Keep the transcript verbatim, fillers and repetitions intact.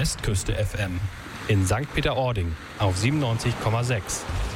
Westküste F M. In Sankt Peter-Ording auf siebenundneunzig Komma sechs.